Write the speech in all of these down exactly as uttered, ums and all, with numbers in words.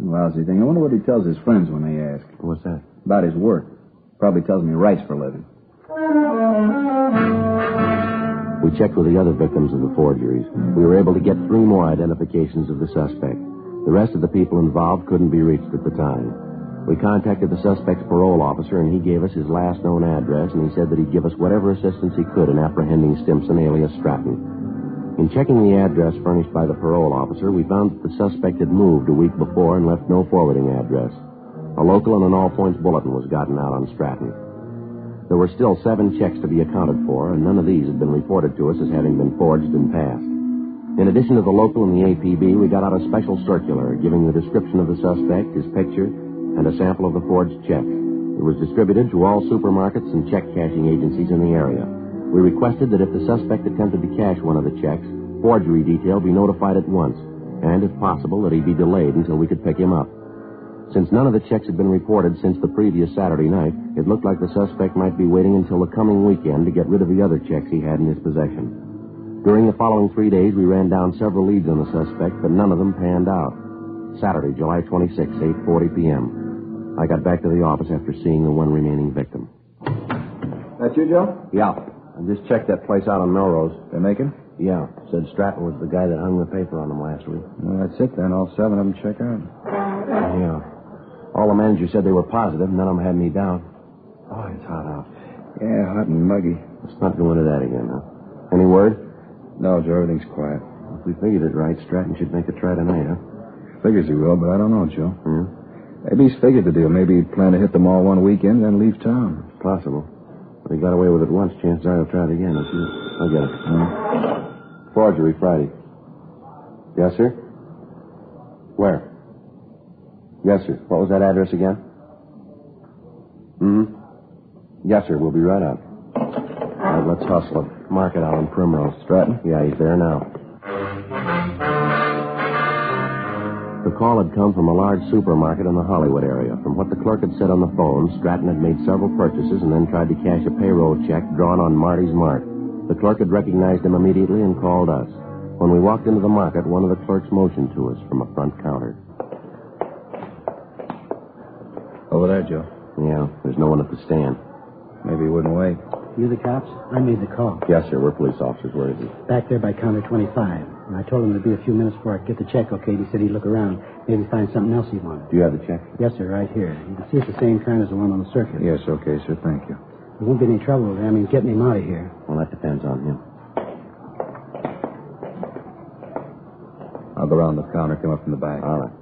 Lousy thing. I wonder what he tells his friends when they ask. What's that? About his work. Probably tells them he writes for a living. We checked with the other victims of the forgeries. We were able to get three more identifications of the suspect. The rest of the people involved couldn't be reached at the time. We contacted the suspect's parole officer, and he gave us his last known address, and he said that he'd give us whatever assistance he could in apprehending Stimson, alias Stratton. In checking the address furnished by the parole officer, we found that the suspect had moved a week before and left no forwarding address. A local and an all-points bulletin was gotten out on Stratton. There were still seven checks to be accounted for, and none of these had been reported to us as having been forged and passed. In addition to the local and the A P B, we got out a special circular giving the description of the suspect, his picture, and a sample of the forged check. It was distributed to all supermarkets and check-cashing agencies in the area. We requested that if the suspect attempted to cash one of the checks, forgery detail be notified at once, and, if possible, that he be delayed until we could pick him up. Since none of the checks had been reported since the previous Saturday night, it looked like the suspect might be waiting until the coming weekend to get rid of the other checks he had in his possession. During the following three days, we ran down several leads on the suspect, but none of them panned out. Saturday, July twenty-sixth, eight forty p.m. I got back to the office after seeing the one remaining victim. That you, Joe? Yeah. I just checked that place out on Melrose. They making? Yeah. Said Stratton was the guy that hung the paper on them last week. Well, that's it then. All seven of them check out. Yeah. All the managers said they were positive. None of them had any doubt. Oh, it's hot out. Yeah, hot and muggy. Let's not go into that again, huh? Any word? No, Joe. Everything's quiet. If we figured it right, Stratton should make a try tonight, huh? Figures he will, but I don't know, Joe. Yeah? Maybe he's figured the deal. Maybe he'd plan to hit them all one weekend, then leave town. Possible. But he got away with it once. Chances are he'll try it again. I'll, I'll get it. Hmm. Forgery, Friday. Yes, sir? Where? Yes, sir. What was that address again? Hmm? Yes, sir. We'll be right out. All right, let's hustle it. Mark it out on Primrose. Stratton? Yeah, he's there now. The call had come from a large supermarket in the Hollywood area. From what the clerk had said on the phone, Stratton had made several purchases and then tried to cash a payroll check drawn on Marty's mark. The clerk had recognized him immediately and called us. When we walked into the market, one of the clerks motioned to us from a front counter. Over there, Joe. Yeah, there's no one at the stand. Maybe he wouldn't wait. You the cops? I made the call. Yes, sir. We're police officers. Where is he? Back there by counter twenty-five. And I told him it'd be a few minutes before I get the check, okay? He said he'd look around, maybe find something else he wanted. Do you have the check? Yes, sir, right here. You can see it's the same kind as the one on the circuit. Yes, okay, sir. Thank you. There won't be any trouble with him. I mean, getting him out of here. Well, that depends on him. I'll go around the counter, come up from the back. All right.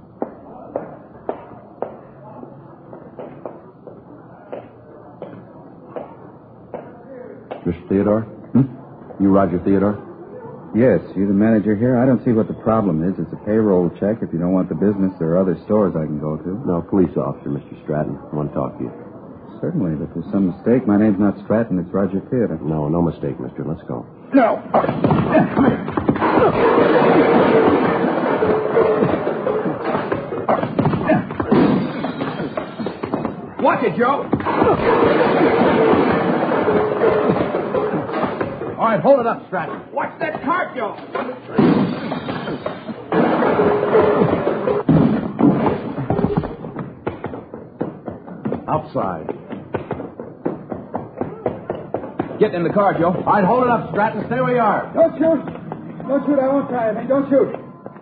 Mister Theodore? Hmm? You Roger Theodore? Yes, you the manager here? I don't see what the problem is. It's a payroll check. If you don't want the business, there are other stores I can go to. No, police officer, Mister Stratton. I want to talk to you. Certainly, but there's some mistake. My name's not Stratton, it's Roger Theodore. No, no mistake, mister. Let's go. No! Watch it, Joe! All right, hold it up, Stratton. Watch that cart, Joe! Outside. Get in the car, Joe. All right, hold it up, Stratton. Stay where you are. Don't shoot! Don't shoot, I won't try anything. Don't shoot.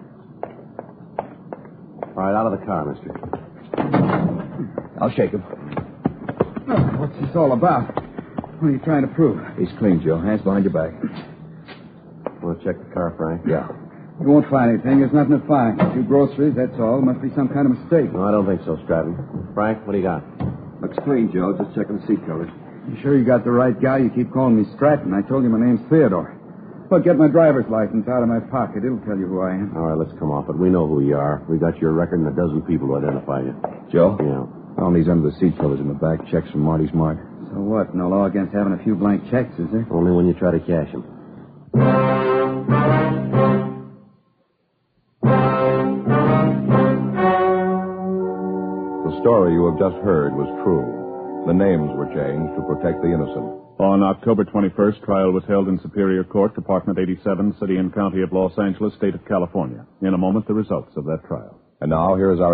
All right, out of the car, mister. I'll shake him. Oh, what's this all about? What are you trying to prove? He's clean, Joe. Hands behind your back. Want to check the car, Frank? Yeah. You won't find anything. There's nothing to find. A few groceries, that's all. Must be some kind of mistake. No, I don't think so, Stratton. Frank, what do you got? Looks clean, Joe. Just checking the seat covers. You sure you got the right guy? You keep calling me Stratton. I told you my name's Theodore. Well, get my driver's license out of my pocket. It'll tell you who I am. All right, let's come off it. We know who you are. We got your record and a dozen people to identify you. Joe? Yeah. Found these under the seat covers in the back. Checks from Marty's mark. So what? No law against having a few blank checks, is there? Only when you try to cash them. The story you have just heard was true. The names were changed to protect the innocent. On October twenty-first, trial was held in Superior Court, Department eighty-seven, City and County of Los Angeles, State of California. In a moment, the results of that trial. And now, here is our